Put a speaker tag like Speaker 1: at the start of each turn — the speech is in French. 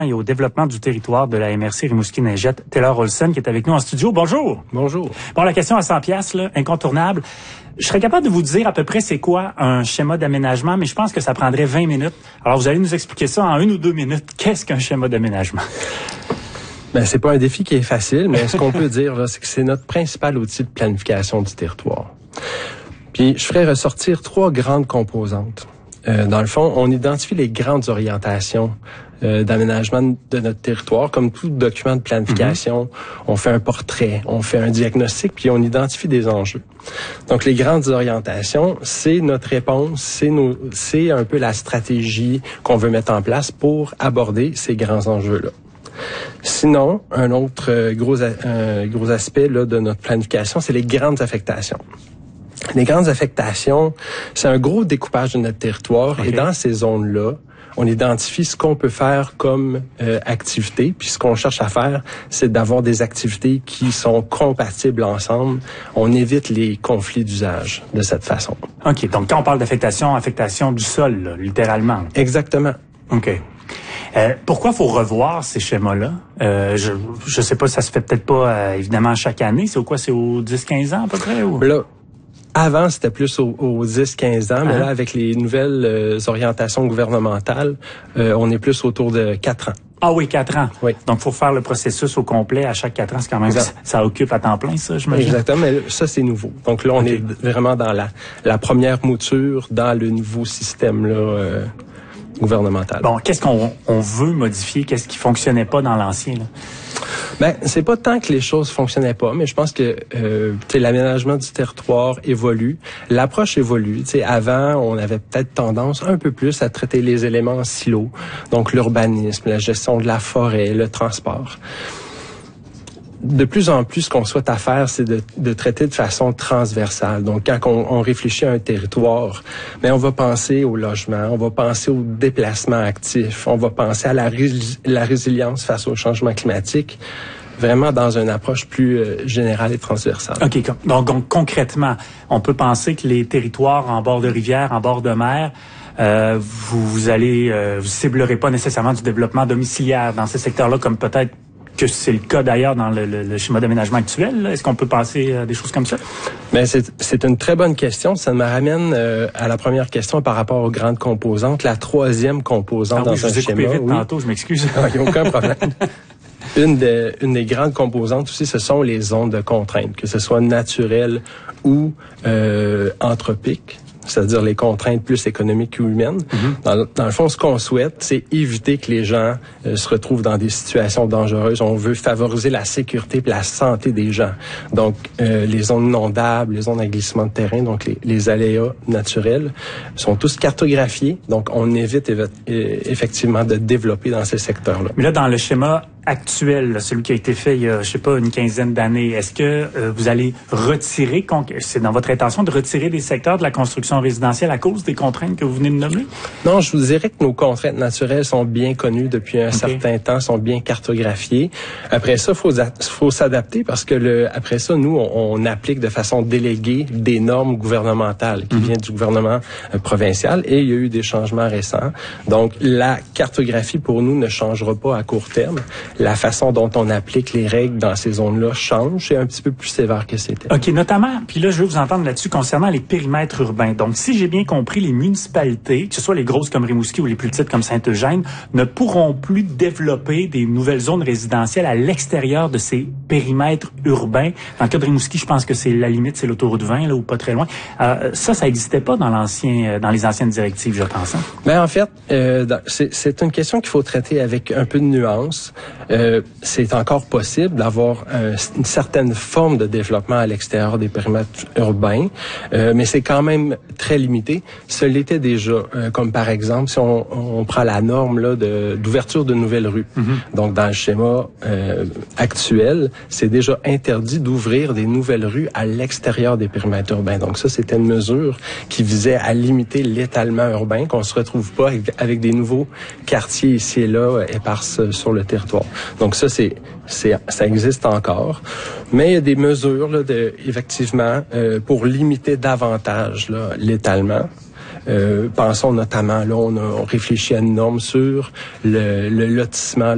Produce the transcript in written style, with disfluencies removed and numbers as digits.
Speaker 1: et au développement du territoire de la MRC Rimouski-Neigette, Taylor Olsen, qui est avec nous en studio. Bonjour.
Speaker 2: Bonjour.
Speaker 1: Bon, la question à 100 $, là, incontournable. Je serais capable de vous dire à peu près c'est quoi un schéma d'aménagement, mais je pense que ça prendrait 20 minutes. Alors, vous allez nous expliquer ça en 1 ou 2 minutes. Qu'est-ce qu'un schéma d'aménagement?
Speaker 2: Ben, c'est pas un défi qui est facile, mais ce qu'on peut dire, là, c'est que c'est notre principal outil de planification du territoire. Puis, je ferais ressortir 3 grandes composantes. Dans le fond, on identifie les grandes orientations d'aménagement de notre territoire. Comme tout document de planification, on fait un portrait, on fait un diagnostic, puis on identifie des enjeux. Donc, les grandes orientations, c'est notre réponse, c'est un peu la stratégie qu'on veut mettre en place pour aborder ces grands enjeux-là. Sinon, un autre gros aspect là, de notre planification, c'est les grandes affectations. Les grandes affectations, c'est un gros découpage de notre territoire. Okay. Et dans ces zones-là, on identifie ce qu'on peut faire comme activité. Puis ce qu'on cherche à faire, c'est d'avoir des activités qui sont compatibles ensemble. On évite les conflits d'usage de cette façon.
Speaker 1: OK. Donc, quand on parle d'affectation, affectation du sol, là, littéralement.
Speaker 2: Exactement.
Speaker 1: OK. Pourquoi faut revoir ces schémas-là? Je sais pas, ça se fait peut-être pas évidemment chaque année. C'est au quoi? C'est aux 10-15 ans à peu près? Ou?
Speaker 2: Là, avant, c'était plus aux 10-15 ans, mais là, avec les nouvelles orientations gouvernementales, on est plus autour de 4 ans.
Speaker 1: Ah oui, 4 ans.
Speaker 2: Oui.
Speaker 1: Donc, faut faire le processus au complet à chaque 4 ans. C'est quand même, ça occupe à temps plein, ça, j'imagine.
Speaker 2: Exactement, mais ça, c'est nouveau. Donc là, on est vraiment dans la première mouture dans le nouveau système, là, gouvernemental.
Speaker 1: Bon, qu'est-ce qu'on veut modifier? Qu'est-ce qui fonctionnait pas dans l'ancien, là?
Speaker 2: Ben, c'est pas tant que les choses fonctionnaient pas, mais je pense que l'aménagement du territoire évolue, l'approche évolue. Avant, on avait peut-être tendance un peu plus à traiter les éléments en silo, donc l'urbanisme, la gestion de la forêt, le transport. De plus en plus, ce qu'on souhaite à faire, c'est de traiter de façon transversale. Donc, quand on réfléchit à un territoire, on va penser au logement, on va penser au déplacement actif, on va penser à la résilience face au changement climatique, vraiment dans une approche plus générale et transversale.
Speaker 1: OK. Donc, concrètement, on peut penser que les territoires en bord de rivière, en bord de mer, vous ciblerez pas nécessairement du développement domiciliaire dans ces secteurs-là, comme peut-être que c'est le cas d'ailleurs dans le schéma d'aménagement actuel. Est-ce qu'on peut penser à des choses comme ça?
Speaker 2: Ben c'est une très bonne question. Ça me ramène à la première question par rapport aux grandes composantes. La 3e composante dans un schéma.
Speaker 1: Je vous ai coupé vite tantôt, je m'excuse.
Speaker 2: Il n'y a aucun problème. Une des grandes composantes aussi, ce sont les zones de contrainte, que ce soit naturelles ou anthropiques. C'est-à-dire les contraintes plus économiques ou humaines. Dans le fond, ce qu'on souhaite, c'est éviter que les gens se retrouvent dans des situations dangereuses. On veut favoriser la sécurité et la santé des gens. Donc, les zones inondables, les zones à glissement de terrain, donc les aléas naturels, sont tous cartographiés. Donc, on évite effectivement de développer dans ces secteurs-là.
Speaker 1: Mais là, dans le schéma actuel, celui qui a été fait il y a, une quinzaine d'années, est-ce que vous allez retirer, c'est dans votre intention de retirer des secteurs de la construction résidentielle à cause des contraintes que vous venez de nommer?
Speaker 2: Non, je vous dirais que nos contraintes naturelles sont bien connues depuis un certain temps, sont bien cartographiées. Après ça, faut s'adapter parce que après ça, nous, on applique de façon déléguée des normes gouvernementales qui viennent du gouvernement provincial et il y a eu des changements récents. Donc, la cartographie pour nous ne changera pas à court terme. La façon dont on applique les règles dans ces zones-là change. C'est un petit peu plus sévère que c'était.
Speaker 1: OK, notamment, puis là, je veux vous entendre là-dessus concernant les périmètres urbains. Donc, si j'ai bien compris, les municipalités, que ce soit les grosses comme Rimouski ou les plus petites comme Saint-Eugène, ne pourront plus développer des nouvelles zones résidentielles à l'extérieur de ces périmètres urbains. Dans le cas de Rimouski, je pense que c'est la limite, c'est l'autoroute 20, là, ou pas très loin. Ça n'existait pas dans les anciennes directives, je pense. Hein?
Speaker 2: Ben, en fait, c'est une question qu'il faut traiter avec un peu de nuance. C'est encore possible d'avoir une certaine forme de développement à l'extérieur des périmètres urbains, mais c'est quand même très limité. Ce l'était déjà, comme par exemple, si on prend la norme là d'ouverture de nouvelles rues. Donc, dans le schéma actuel, c'est déjà interdit d'ouvrir des nouvelles rues à l'extérieur des périmètres urbains. Donc, ça, c'était une mesure qui visait à limiter l'étalement urbain, qu'on se retrouve pas avec des nouveaux quartiers ici et là éparses sur le territoire. Donc ça, ça existe encore. Mais il y a des mesures là, effectivement pour limiter davantage là, l'étalement. Pensons notamment, là, on réfléchit à une norme sur le lotissement